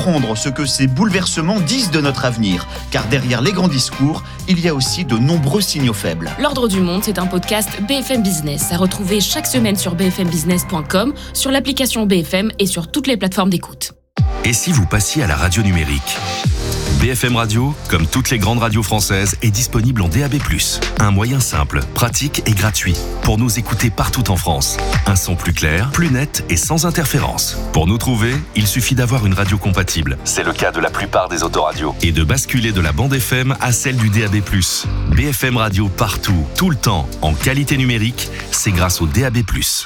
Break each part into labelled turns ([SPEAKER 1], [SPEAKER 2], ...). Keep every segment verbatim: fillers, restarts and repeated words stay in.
[SPEAKER 1] comprendre ce que ces bouleversements disent de notre avenir, car derrière les grands discours, il y a aussi de nombreux signaux faibles.
[SPEAKER 2] L'Ordre du Monde, c'est un podcast B F M Business à retrouver chaque semaine sur b f m business point com, sur l'application B F M et sur toutes les plateformes d'écoute.
[SPEAKER 3] Et si vous passiez à la radio numérique ? B F M Radio, comme toutes les grandes radios françaises, est disponible en D A B plus. Un moyen simple, pratique et gratuit pour nous écouter partout en France. Un son plus clair, plus net et sans interférence. Pour nous trouver, il suffit d'avoir une radio compatible. C'est le cas de la plupart des autoradios. Et de basculer de la bande F M à celle du D A B plus. B F M Radio partout, tout le temps, en qualité numérique, c'est grâce au D A B plus.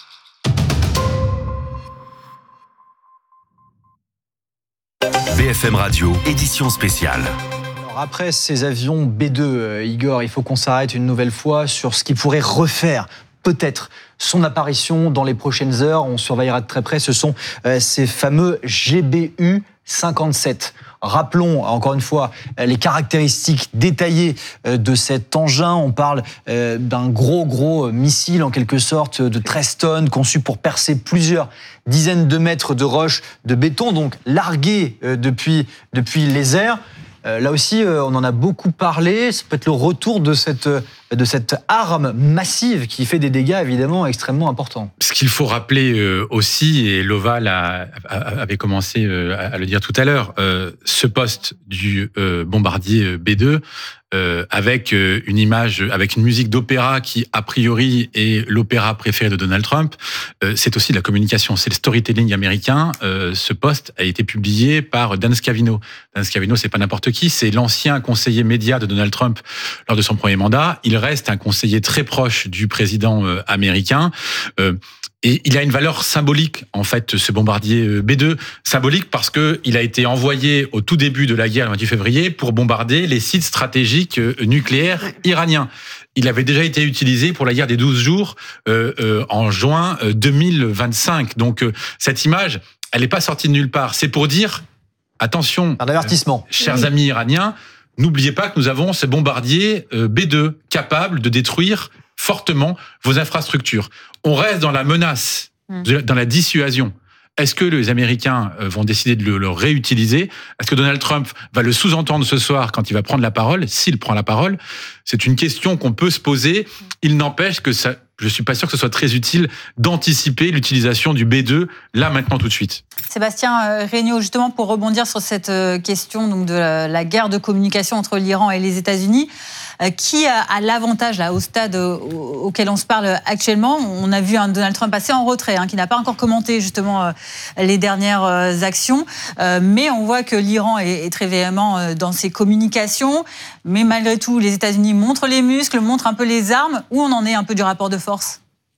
[SPEAKER 3] B F M Radio, édition spéciale.
[SPEAKER 4] Alors après ces avions B deux, euh, Igor, il faut qu'on s'arrête une nouvelle fois sur ce qui pourrait refaire peut-être son apparition dans les prochaines heures. On surveillera de très près. Ce sont euh, ces fameux G B U cinquante-sept. Rappelons encore une fois les caractéristiques détaillées de cet engin. On parle d'un gros gros missile en quelque sorte de treize tonnes conçu pour percer plusieurs dizaines de mètres de roches de béton, donc largué depuis, depuis les airs. Là aussi, on en a beaucoup parlé. C'est peut-être le retour de cette, de cette arme massive qui fait des dégâts évidemment extrêmement importants.
[SPEAKER 5] Ce qu'il faut rappeler aussi, et Lova l'a, avait commencé à le dire tout à l'heure, ce poste du bombardier B deux, Euh, avec euh, une image, avec une musique d'opéra qui, a priori, est l'opéra préféré de Donald Trump, euh, c'est aussi de la communication, c'est le storytelling américain. Euh, ce poste a été publié par Dan Scavino. Dan Scavino, c'est pas n'importe qui, c'est l'ancien conseiller média de Donald Trump lors de son premier mandat. Il reste un conseiller très proche du président euh, américain. Euh, Et il a une valeur symbolique, en fait, ce bombardier B deux. Symbolique parce que il a été envoyé au tout début de la guerre, le vingt-huit février, pour bombarder les sites stratégiques nucléaires iraniens. Il avait déjà été utilisé pour la guerre des douze jours euh, euh, en juin deux mille vingt-cinq. Donc, euh, cette image, elle n'est pas sortie de nulle part. C'est pour dire, attention,
[SPEAKER 4] un avertissement.
[SPEAKER 5] Euh, chers amis iraniens, n'oubliez pas que nous avons ce bombardier euh, B deux capable de détruire fortement vos infrastructures. On reste dans la menace, dans la dissuasion. Est-ce que les Américains vont décider de le, le réutiliser ? Est-ce que Donald Trump va le sous-entendre ce soir quand il va prendre la parole ? S'il prend la parole, c'est une question qu'on peut se poser. Il n'empêche que ça, je suis pas sûr que ce soit très utile d'anticiper l'utilisation du B deux là, maintenant, tout de suite.
[SPEAKER 6] Sébastien Regnault, justement pour rebondir sur cette question donc de la, la guerre de communication entre l'Iran et les États-Unis, qui a, a l'avantage là au stade auquel on se parle actuellement? On a vu un Donald Trump assez en retrait, hein, qui n'a pas encore commenté justement les dernières actions, euh, mais on voit que l'Iran est, est très véhément dans ses communications, mais malgré tout les États-Unis montrent les muscles, montrent un peu les armes. Où on en est un peu du rapport de force?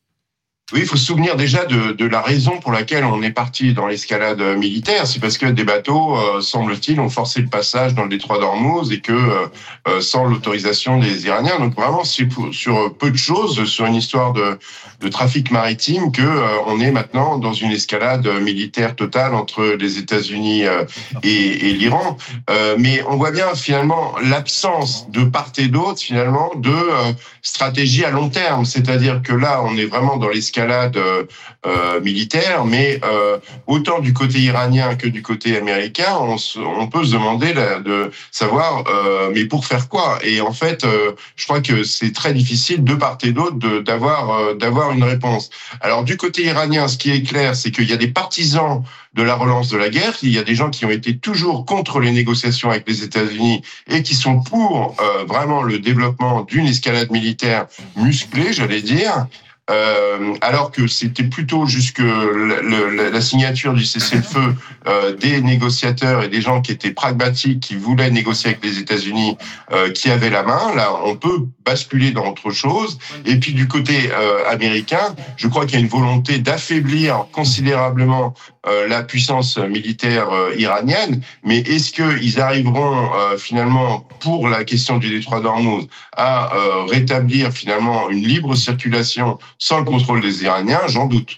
[SPEAKER 7] Oui, il faut se souvenir déjà de, de la raison pour laquelle on est parti dans l'escalade militaire. C'est parce que des bateaux, euh, semble-t-il, ont forcé le passage dans le détroit d'Ormuz et que euh, sans l'autorisation des Iraniens. Donc vraiment, c'est pour, sur peu de choses, sur une histoire de, de trafic maritime, que euh, on est maintenant dans une escalade militaire totale entre les États-Unis euh, et, et l'Iran. Euh, mais on voit bien finalement l'absence de part et d'autre finalement de euh, stratégie à long terme. C'est-à-dire que là, on est vraiment dans l'escalade escalade euh, militaire, mais euh, autant du côté iranien que du côté américain, on, se, on peut se demander là, de savoir, euh, mais pour faire quoi? Et en fait, euh, je crois que c'est très difficile de part et d'autre de, d'avoir, euh, d'avoir une réponse. Alors du côté iranien, ce qui est clair, c'est qu'il y a des partisans de la relance de la guerre, il y a des gens qui ont été toujours contre les négociations avec les États-Unis et qui sont pour euh, vraiment le développement d'une escalade militaire musclée, j'allais dire. Euh, alors que c'était plutôt jusque le, le, la signature du cessez-le-feu euh, des négociateurs et des gens qui étaient pragmatiques, qui voulaient négocier avec les États-Unis, euh, qui avaient la main. Là, on peut basculer dans autre chose. Et puis du côté euh, américain, je crois qu'il y a une volonté d'affaiblir considérablement euh, la puissance militaire euh, iranienne. Mais est-ce qu'ils arriveront euh, finalement, pour la question du détroit d'Ormuz, à euh, rétablir finalement une libre circulation sans le contrôle des Iraniens? J'en doute.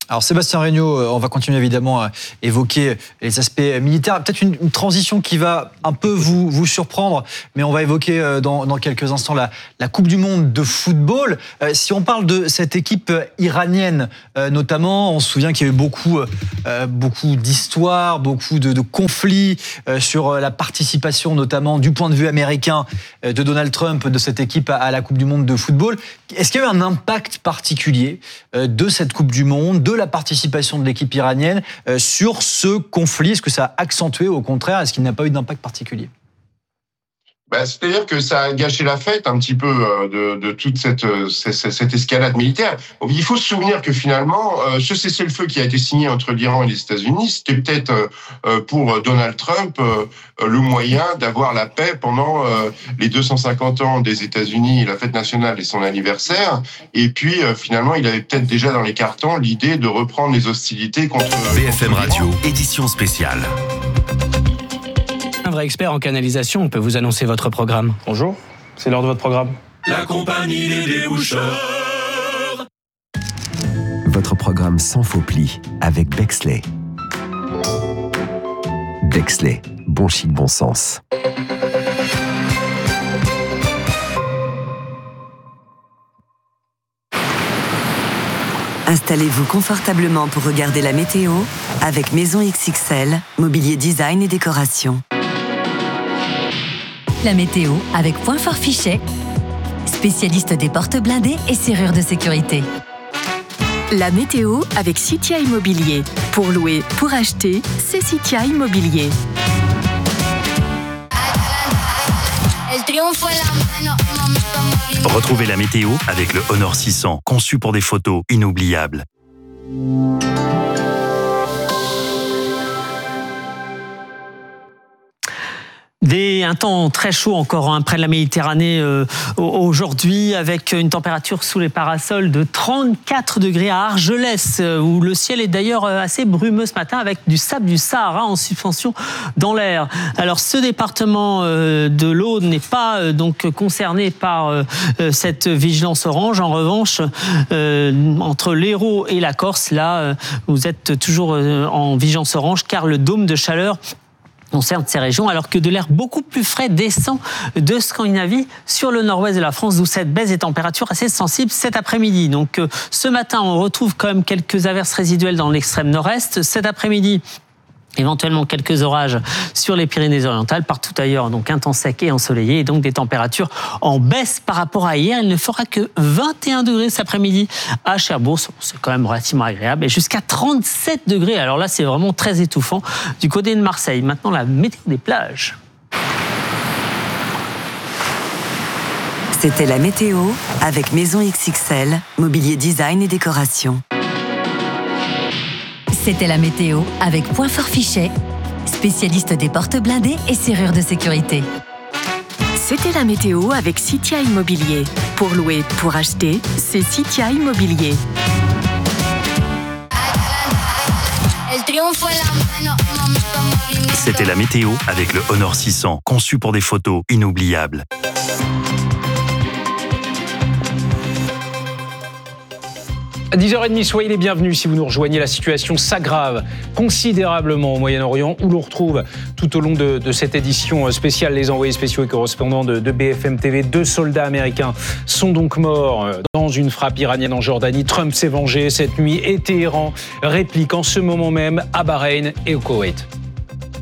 [SPEAKER 4] Alors Sébastien Regnault, on va continuer évidemment à évoquer les aspects militaires. Peut-être une, une transition qui va un peu vous, vous surprendre, mais on va évoquer dans, dans quelques instants la, la Coupe du Monde de football. Euh, si on parle de cette équipe iranienne euh, notamment, on se souvient qu'il y a eu beaucoup, euh, beaucoup d'histoires, beaucoup de, de conflits euh, sur la participation notamment du point de vue américain euh, de Donald Trump de cette équipe à, à la Coupe du Monde de football. Est-ce qu'il y a eu un impact particulier euh, de cette Coupe du Monde, de la participation de l'équipe iranienne euh, sur ce conflit? Est-ce que ça a accentué, au contraire, est-ce qu'il n'a pas eu d'impact particulier?
[SPEAKER 7] Bah, c'est-à-dire que ça a gâché la fête un petit peu de, de toute cette, cette, cette escalade militaire. Il faut se souvenir que finalement, ce cessez-le-feu qui a été signé entre l'Iran et les États-Unis, c'était peut-être pour Donald Trump le moyen d'avoir la paix pendant les deux cent cinquante ans des États-Unis, la fête nationale et son anniversaire. Et puis finalement, il avait peut-être déjà dans les cartons l'idée de reprendre les hostilités contre...
[SPEAKER 3] B F M Radio, édition spéciale.
[SPEAKER 8] Un vrai expert en canalisation, on peut vous annoncer votre programme.
[SPEAKER 9] Bonjour, c'est l'heure de votre programme.
[SPEAKER 10] La compagnie des déboucheurs.
[SPEAKER 11] Votre programme sans faux plis avec Bexley. Bexley, bon chic, bon sens.
[SPEAKER 12] Installez-vous confortablement pour regarder la météo avec Maison X X L, mobilier design et décoration.
[SPEAKER 13] La météo avec Point Fort Fichet, spécialiste des portes blindées et serrures de sécurité.
[SPEAKER 14] La météo avec Citia Immobilier. Pour louer, pour acheter, c'est Citia Immobilier.
[SPEAKER 3] Retrouvez la météo avec le Honor six cents, conçu pour des photos inoubliables.
[SPEAKER 8] Des, un temps très chaud encore hein, près de la Méditerranée euh, aujourd'hui, avec une température sous les parasols de trente-quatre degrés à Argelès, où le ciel est d'ailleurs assez brumeux ce matin, avec du sable du Sahara en suspension dans l'air. Alors ce département euh, de l'Aude n'est pas euh, donc concerné par euh, cette vigilance orange. En revanche, euh, entre l'Hérault et la Corse, là, euh, vous êtes toujours euh, en vigilance orange, car le dôme de chaleur concerne ces régions, alors que de l'air beaucoup plus frais descend de Scandinavie sur le nord-ouest de la France, d'où cette baisse des températures assez sensible cet après-midi. Donc euh, ce matin, on retrouve quand même quelques averses résiduelles dans l'extrême nord-est. Cet après-midi, éventuellement quelques orages sur les Pyrénées-Orientales, partout ailleurs, donc un temps sec et ensoleillé, et donc des températures en baisse par rapport à hier. Il ne fera que vingt et un degrés cet après-midi à Cherbourg, c'est quand même relativement agréable, et jusqu'à trente-sept degrés. Alors là, c'est vraiment très étouffant du côté de Marseille. Maintenant, la météo des plages.
[SPEAKER 12] C'était la météo avec Maison X X L, mobilier design et décoration.
[SPEAKER 13] C'était la météo avec Point Fort Fichet, spécialiste des portes blindées et serrures de sécurité.
[SPEAKER 14] C'était la météo avec Citia Immobilier. Pour louer, pour acheter, c'est Citia Immobilier.
[SPEAKER 3] C'était la météo avec le Honor six cents, conçu pour des photos inoubliables.
[SPEAKER 9] À dix heures trente, soyez les bienvenus si vous nous rejoignez. La situation s'aggrave considérablement au Moyen-Orient, où l'on retrouve tout au long de, de cette édition spéciale les envoyés spéciaux et correspondants de, de B F M T V. Deux soldats américains sont donc morts dans une frappe iranienne en Jordanie. Trump s'est vengé cette nuit et Téhéran réplique en ce moment même à Bahreïn et au Koweït.